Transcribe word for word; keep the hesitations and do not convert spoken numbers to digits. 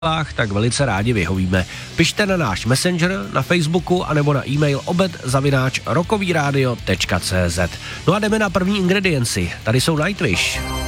tak velice rádi vyhovíme. Pište na náš Messenger, na Facebooku, anebo na e-mail obed zavináč rokovýradio tečka cé zet. No a jdeme na první ingredienci. Tady jsou Nightwish.